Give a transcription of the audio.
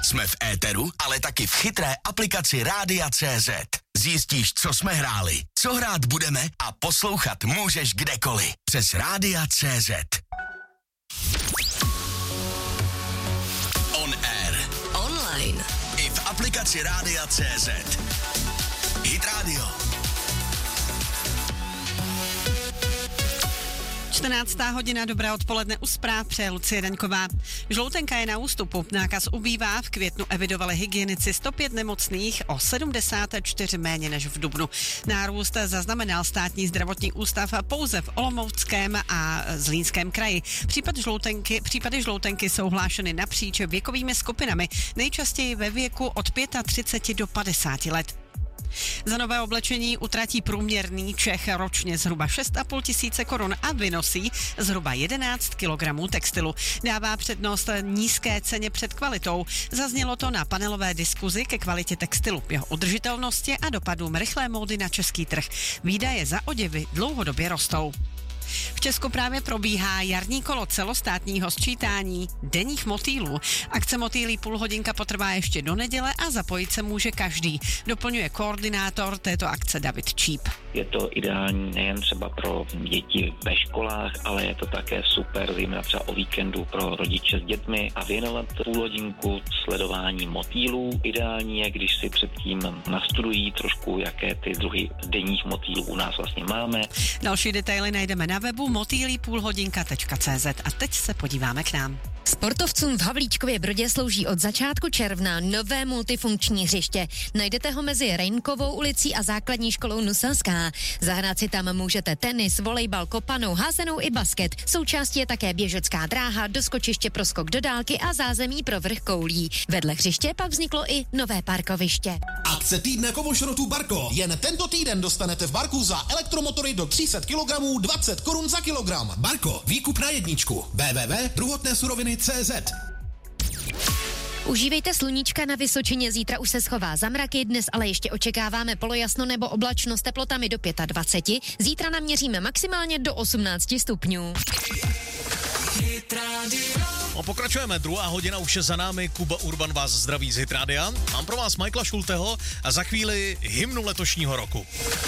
Jsme v éteru, ale taky v chytré aplikaci Rádia.cz. Zjistíš, co jsme hráli, co hrát budeme a poslouchat můžeš kdekoliv. Přes Rádia.cz. On air. Online. I v aplikaci Rádia.cz. Hit Radio. 14. hodina, dobré odpoledne, u zpráv přeje Lucie Daňková. Žloutenka je na ústupu, nákaz ubývá, v květnu evidovali hygienici 105 nemocných, o 74 méně než v dubnu. Nárůst zaznamenal státní zdravotní ústav pouze v Olomouckém a Zlínském kraji. Případy žloutenky jsou hlášeny napříč věkovými skupinami, nejčastěji ve věku od 35 do 50 let. Za nové oblečení utratí průměrný Čech ročně zhruba 6,5 tisíce korun a vynosí zhruba 11 kilogramů textilu. Dává přednost nízké ceně před kvalitou. Zaznělo to na panelové diskuzi ke kvalitě textilu, jeho udržitelnosti a dopadům rychlé módy na český trh. Výdaje za oděvy dlouhodobě rostou. V Česku právě probíhá jarní kolo celostátního sčítání denních motýlů. Akce Motýlí půlhodinka potrvá ještě do neděle a zapojit se může každý. Doplňuje koordinátor této akce David Číp. Je to ideální nejen třeba pro děti ve školách, ale je to také super, zejména třeba o víkendu pro rodiče s dětmi a věnovat půlhodinku sledování motýlů. Ideální je, když si předtím nastudují trošku, jaké ty druhy denních motýlů u nás vlastně máme. Další detaily najdeme na webu motýlipůlhodinka.cz a teď se podíváme k nám. Sportovcům v Havlíčkově Brodě slouží od začátku června nové multifunkční hřiště. Najdete ho mezi Rejnkovou ulicí a základní školou Nuselská. Zahrát si tam můžete tenis, volejbal, kopanou, házenou i basket. Součástí je také běžecká dráha, doskočiště pro skok do dálky a zázemí pro vrch koulí. Vedle hřiště pak vzniklo i nové parkoviště. Akce týdne kovošrotu Barko. Jen tento týden dostanete v Barku za elektromotory do 300 kg 20 korun za kilogram. Barko, výkup na jedničku. www.druhotnésuroviny.cz. Užívejte sluníčka na Vysočině, zítra už se schová za mraky, dnes ale ještě očekáváme polojasno nebo oblačno s teplotami do 25, zítra naměříme maximálně do 18 stupňů. Pokračujeme, druhá hodina už je za námi, Kuba Urban vás zdraví z Hit Rádia. Mám pro vás Michaela Schulteho a za chvíli hymnu letošního roku.